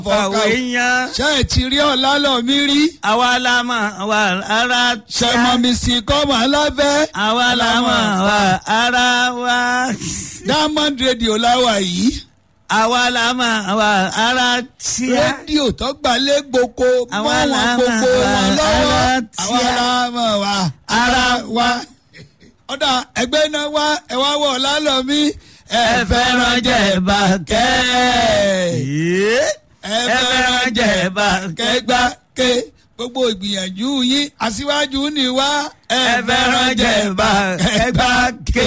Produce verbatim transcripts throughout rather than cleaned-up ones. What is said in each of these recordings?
kàwé yan. ṣé ẹ ti rí ọ̀la lọ mí rí. àwa la mọ̀ wà ara tíá. ṣé mọ̀ mi sì kọ́ mọ̀ lábẹ́. àwa la mọ̀ wà ara wa. Diamond Radio láwà yìí. àwa la mọ̀ wà ara tíá. rédíò tó gbalẹ̀ gboko mọ́ àwa la wọn mọ̀ gbogbo wà wọn lọ́wọ́. ara àwa tíá. la mọ̀ wà ara wa. ọ̀dà ẹgbẹ́ náà wá ẹ wá wọ̀ ọ̀la lọ mí. ẹ fẹ́ràn jẹ̀bà kẹ́ ẹ fẹ́ràn jẹ̀bà kẹ́gbá ké gbogbo ìgbìyànjú yín aṣíwájú ni wá. ẹ fẹ́ràn jẹ̀bà kẹ́gbá ké.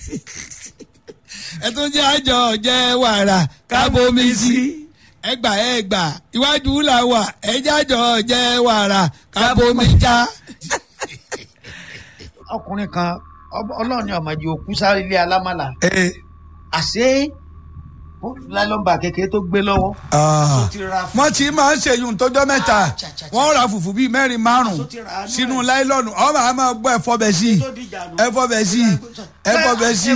ẹ tún jẹ́ àjọ jẹ́ wàrà kábómi sí. ẹgbà ẹgbà iwájú là wà ẹ jẹ́ àjọ jẹ́ wàrà kábómi já. ọkùnrin kan ọlọ́run ni ọ̀mọ̀jì òkú sáré ilé alámàlà àṣé lálọ́mbà kékeré tó gbé lọ́wọ́. wọ́n ti máa ń ṣèyún tọ́jọ́ mẹ́ta wọ́n ra fùfú bíi mẹ́rin márùn-ún sínú láìlọ́ọ̀nù ọmọ àmọ́ gbọ́ ẹ̀fọ́ bẹ̀ sí ẹ̀fọ́ bẹ̀ sí ẹ̀fọ́ bẹ̀ sí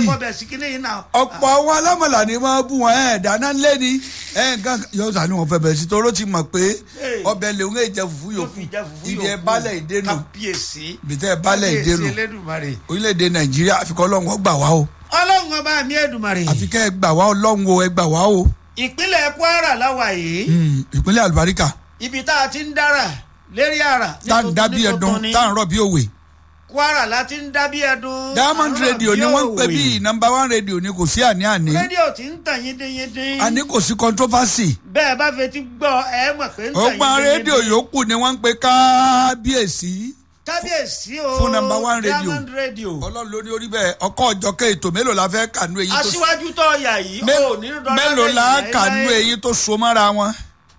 ọ̀pọ̀ àwọn alámọ̀là ni wọ́n bú wọn ẹ̀ dáná lé ní ẹ̀ nǹkan yóò sànú wọn fẹ́ bẹ̀ sí toró ti mọ̀ pé ọbẹ̀ lèun ẹ̀ jẹ fùfú yòókù ibi ẹ̀ bálẹ̀ ìdénù ibi tẹ́ ẹ̀ bálẹ̀ ìdénù orílẹ̀-èdè Nàìjíríà àfikọ́ ọlọ́run gbà wá o. ọlọ́run ọba mi Èdùmàrè. àfi kẹ́ ẹ gbà wá ọlọ́run o ẹ gbà wá o. ìpínlẹ̀ Kwara láwa yìí. ìpínlẹ̀ àlùbáríkà. ibi tá a ti ń dára lérí àrà. tá a ń dá bí ẹdun tá a ń rọ bí òwe. Kwara la ti ń dá bí ẹdun. Diamond Radio ni wọ́n ń pè bí number one radio ni kò sí àní-àní. rédíò tí ń tàn yíndínyíndín. àní kò sí controversy. bẹ́ẹ̀ bá fetí gbọ́ ẹ mọ̀ pé ń tàn yíndínyíndín. ó gbọ́n rédíò yòókù ni wọ́n ń pe kábíyèsí. kábíyèsí o fún number one radio Diamond Radio. ọlọ́run ló ní orí bẹ́ẹ̀ ọkọ̀ ọ̀jọ̀kẹ́ ètò mélòó la fẹ́ kànú èyí tó aṣíwájú tó yà yìí ò ní dọ́là mélòó la kànú èyí tó so mọ́ra wọn.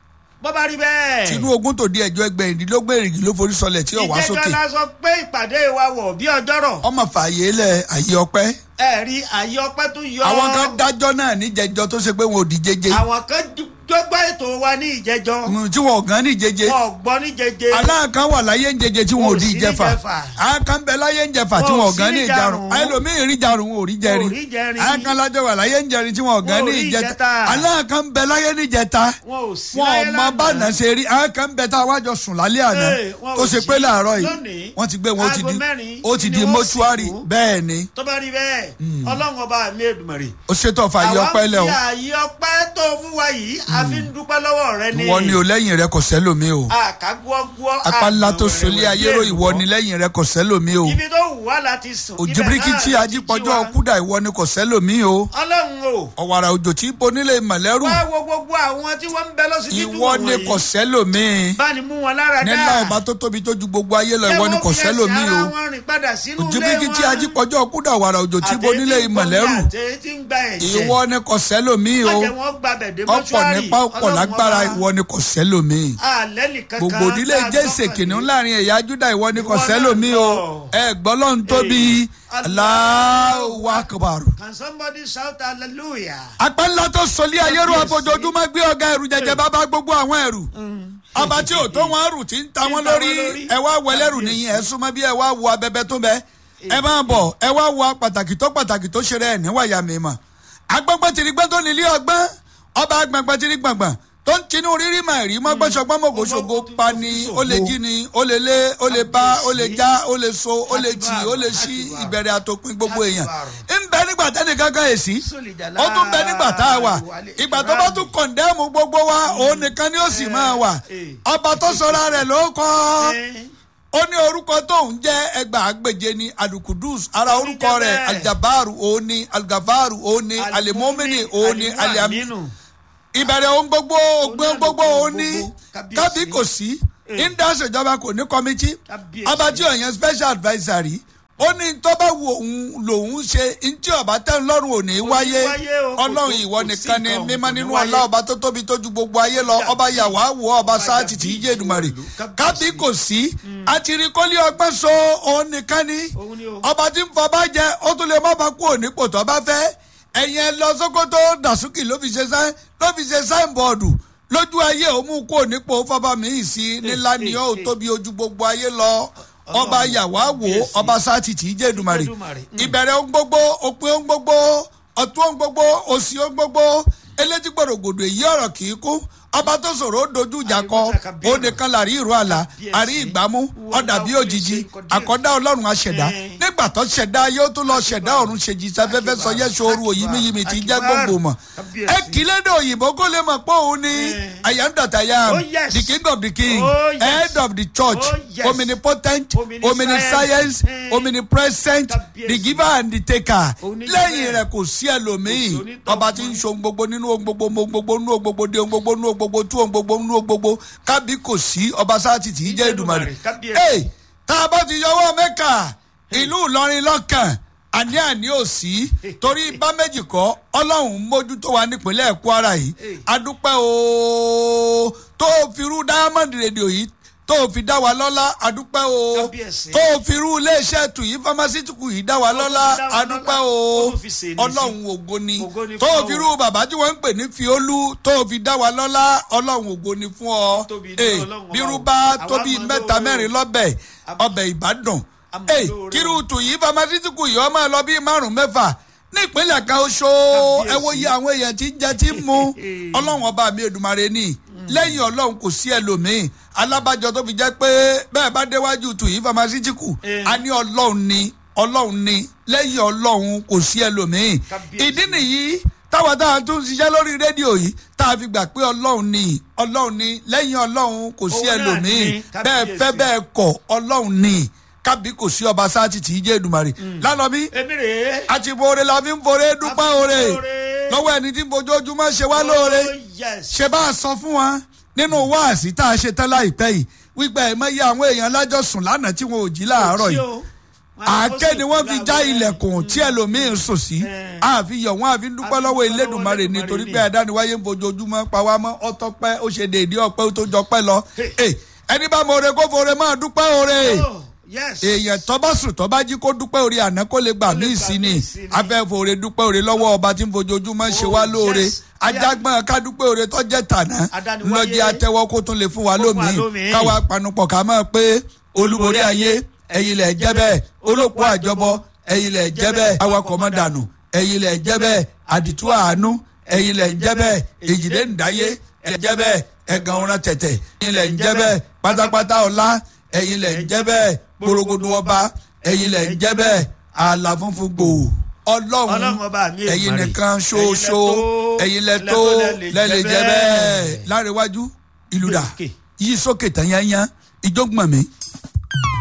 bó bá rí bẹ́ẹ̀. tinú ogun tó di ẹjọ́ ẹgbẹ̀rindínlógún èrìgì ló forí sọlẹ̀ tí ò wá sókè. ìjẹ́jọ́ la sọ pé ìpàdé wa wọ̀ bí ọjọ́rọ̀. ọmọ fààyè lẹ àyè ọpẹ́. ẹ rí àyè ọpẹ́ tó yọ. àwọn kan dájọ́ náà níjẹjọ́ tó ṣe pé wọn ò di jẹjẹ. àwọn kan gbọ́ ètò wa ní ìjẹjọ́. tí wọn ò gan ní jẹjẹ. wọn ò gbọ́ ní jẹjẹ. aláǹkan wà láyé ń jẹjẹ tí wọn ò di jẹfà. àǹkan bẹ láyé ń jẹfà tí wọn ò gan ní ìjarun. ẹlòmíì rí jarun wọn ò rí jẹrin. àǹkan lájọ wà láyé ń jẹrin tí wọn ò gan ní ìjẹta. aláǹkan bẹ láyé ní ìjẹta. wọn ò mọ bánà ṣe rí. àǹkan bẹ tá a wájọ sùn lálẹ́ àná tó ṣe pé láàárọ̀ yìí wọ́n ti gbé wọn ó ti di mọ́ṣúárì bẹ́ẹ̀ ni. tó bá rí bẹ́ẹ̀ ọlọ́run ọba mi Èdùmàrè. ó ṣètò fàyè ọpẹ́ lẹ o. àwọn fi àyè ọpẹ́ tó fún wa yìí àfi ń dúpẹ́ lọ́wọ́ rẹ ni. ìwọ ni o lẹ́yìn rẹ kò sẹ́lòmí o. àkàgbọ́gbọ́ apálá tó solé ayérò ìwọ ni lẹ́yìn rẹ kò sẹ́lòmí o. ibi tó wù wá láti sùn. òjìbíríkì tí ajípọ̀jọ́ kúdà ìwọ ni kò sẹ́lòmí o. ọlọ́run o. ọ̀wàrà òjò tí bonílé mọ̀lẹ́rù. wá wo gbogbo àwọn tí wọ́n ń bẹ lọ́sibítù wọ̀nyí. ìwọ ni kò sẹ́lòmí. bá ní mú wọn lára dá. nílá ọba tó tóbi tó ju gbogbo ayé lọ ìwọ ni kò sẹ́lòmí o. òjìbíríkì tí ajípọ̀jọ́ kúdà ọ̀wàrà òjò tí bonílé mọ̀lẹ́rù. ìwọ ni kò sẹ́lòmí o. ọ̀pọ̀ nípa ọ̀pọ̀ lágbára ìwọ ni kò sẹ́lòmí. gbogbo ìdílé jésè kìnìún láàrin ẹ̀yà júdà ìwọ ni kò sẹ́lòmí o. ẹ gbọ́ lọ́n tóbi Allahu Akbar. Can somebody shout hallelujah? apẹ́ńlá tó sọlé ayérò abojoojúmọ́ gbé ọ̀gá ẹ̀rù jẹjẹ bàbá gbogbo àwọn ẹ̀rù. ọba tí ò tó wọn ẹrù tí ń ta wọn lórí ẹ wá wẹlẹ́rù nìyí ẹ súnmọ́ bí ẹ wá wo abẹ́bẹ́ tó bẹ́ ẹ máa bọ̀ ẹ wá wo pàtàkì tó pàtàkì tó ṣe rẹ̀ níwáyà mímọ́. agbọ́ngbọ́n tìrìgbọ́n tó nílé ọgbọ́n ọba agbọ̀ngbọ̀n tìrìgbọ̀ngbọ̀n tó ń tinú rírí mà rí mọ́ gbọ́sọgbọ́n mọ̀gòṣogo pa ni ó lè jí ni ó lè lé ó lè bá ó lè já ó lè so ó lè jì ó lè ṣí ìbẹ̀rẹ̀ àtòpin gbogbo èèyàn ń bẹ nígbà tẹ́nì kankan èsì ó tún bẹ nígbà tá a wà ìgbà tó bá tún kọ̀ǹdẹ́mù gbogbo wa òun nìkan ni ó sì máa wà ọba tó sọra rẹ̀ ló kọ́ ó ní orúkọ tó ń jẹ́ ẹgbàágbèje ní alukudus ara orúkọ rẹ̀ aljabaru òun ni algafaru òun ni alimomini òun ni aliaminu ìbẹ̀rẹ̀ ohun gbogbo ògbìn gbogbo òun ní kábí kò sí indus ìjọba kò ní kọ́mítì ọba tí òyìn special advisory ó ní tó bá wù òun lòun ṣe ntí ọba tẹ́lẹ̀ lọ́rùn òní wáyé ọlọ́run ìwọ nìkan ni mímọ́ nínú ọlá ọba tó tóbi tó ju gbogbo ayé lọ ọba yàwó àwọ̀ ọba sáàtì tí í jẹ́ Èdùmàrè kábí kò sí àtìrí kólé ọgbọ́n so òun nìkan ni ọba tí ń fọba jẹ ó tún lè má bá kú òní pò tó bá fẹ́ ẹ̀yìn ẹ lọ Sókótó Dàsúkì ló fi ṣe sáìn ló fi ṣe sáìn bọ́ọ̀dù lójú ayé òun kò nípò fọba mi sí nílá ni ó tóbi ojú gbogbo ayé lọ ọba yàwá wò ọba sáàtì tí í jẹ́ Èdùmàrè ìbẹ̀rẹ̀ ohun gbogbo òpin ohun gbogbo ọ̀tún ohun gbogbo òsì ohun gbogbo elétí gbòdògbòdò èyí ọ̀rọ̀ kì í kú ọba tó sọ̀rọ̀ ó dojú ìjà kọ ó nìkan làrí ìró àlà àrí ìgbámú ọ̀dà bí òjijì àkọ́dá ọlọ́run aṣẹ̀dá nígbà tó ṣẹ̀dá yóò tún lọ ṣẹ̀dá ọ̀run ṣèjì sáfẹ́fẹ́ sọ yẹ́ sóoru òyìnbíyìnbí ti jẹ́ gbogbo mọ̀ ẹ kì í lédè òyìnbó kó lè mọ̀ pé òun ni I am that I am the king of the king head of the church omnipotent omniscience omnipresent the giver and the taker lẹ́yìn rẹ̀ kò sí ẹlòmíì ọba tí ń ṣe ohun gbogbo nínú ohun gbogbo ohun gbogbo nínú ohun gbogbo dé ohun gbogbo nínú ohun gbogbo tú ohun gbogbo nínú ohun gbogbo kábí kò sí ọba sáàtì tí í jẹ́ Èdùmàrè. ee tá a bá ti yọwọ́ Mẹ́kà ìlú Ìlọrin lọ́kàn àní àní ò sí torí bá méjì kọ́ ọlọ́run mójútó wa nípínlẹ̀ Kwara yìí adúpẹ́ o tó fi rú Diamond Radio yìí tó fi dá wa lọ́lá adúpẹ́ o tó fi rú iléeṣẹ́ tù yìí pharmaceutical yìí dá wa lọ́lá adúpẹ́ o ọlọ́run ògo ni tó fi rú bàbá tí wọ́n ń pè ní Fiolú tó fi dá wa lọ́lá ọlọ́run ògo ni fún ọ bírú bá tóbi mẹ́ta mẹ́rin lọ́bẹ̀ ọbẹ̀ Ìbàdàn kírú tù yìí pharmaceutical yìí ọmọ lọ bí márùn mẹ́fà nípínlẹ̀ kan oṣù ẹ wo iye àwọn èèyàn tí ń jẹ tí ń mu ọlọ́run ọba mi Èdùmàrè ni lẹ́yìn ọlọ́run kò sí ẹlòmíì alábàjọ tó fi jẹ́ pé bẹ́ẹ̀ bá déwájú tù yìí pharmaceutical a ní ọlọ́run ni ọlọ́run ni lẹ́yìn ọlọ́run kò sí ẹlòmíì ìdí nìyí táwa táwa tún ṣiṣẹ́ lórí rédíò yìí tá a fi gbà pé ọlọ́run ni ọlọ́run ni lẹ́yìn ọlọ́run kò sí ẹlòmíì bẹ́ẹ̀ fẹ́ bẹ́ẹ̀ kọ̀ ọlọ́run ni kábí kò sí ọba sáàtì tí í jẹ́ Èdùmàrè lánàá bí àti ìbòrè la fi ń forè dúpẹ́ òrè lọ́wọ́ ẹni tí fojoojúmọ́ ṣe wá lóore ṣe bá a sọ fún wa nínú wáàsí tá a ṣe tán láìpẹ́ yìí wípé ẹ̀ mọ́ iye àwọn èèyàn lájọsùn lánàá tí wọn ò jí láàárọ̀ yìí àáké ni wọ́n fi já ilẹ̀kùn tí ẹlòmíín sùn sí àfi yọ̀ wọ́n àfi dúpẹ́ lọ́wọ́ Elédùmarè nítorí pé àdániwáyé ń fojoojúmọ́ pa wá mọ́ ọtọ́pẹ́ ó ṣe déédéé ọpẹ́ tó jọpẹ́ lọ ẹni bá mọ ore kó fore máa dúpẹ́ ore èèyàn tó bá sùn tó bá jí kó dúpẹ́ orí àná kó lè gbà mí sí ni afẹ́fọ́ oore dúpẹ́ oore lọ́wọ́ ọba tí ń fojoojúmọ́ ṣe wá lóore ajágbọ́n ká dúpẹ́ oore tó jẹ́ tàná lọ́jẹ́ àtẹ́wọ́ kó tún lè fún wa lómìn káwa panupọ̀ ká mọ̀ pé olúborí ayé ẹ̀yin lẹ̀ jẹ́ bẹ́ẹ̀ olóko àjọbọ ẹ̀yin lẹ̀ jẹ́ bẹ́ẹ̀ awakọ̀ mọ́ dànù ẹ̀yin lẹ̀ jẹ́ bẹ́ẹ̀ àdìtú àánú ẹ̀yin lẹ̀ jẹ́ bẹ́ẹ̀ èjìdé ǹdáyé ẹ̀ jẹ́ bẹ́ẹ̀ ẹ̀gàn ọ̀ràn tẹ̀tẹ̀ ẹ̀yin lẹ̀ jẹ́ bẹ́ẹ̀ pátápátá ọlá ẹ̀yin lẹ̀ jẹ́ bẹ́ẹ̀ gbòrògbòdò ọba ẹ̀yin lẹ̀ ń jẹ́ bẹ́ẹ̀ àlà funfun gbòò ọlọ́run ẹ̀yin nìkan ṣoṣo ẹ̀yin lẹ̀ tó lẹ́lẹ̀ jẹ́ bẹ́ẹ̀ láríwájú ìlú dà yí sókè tán yányán ìjógbọ̀n mi.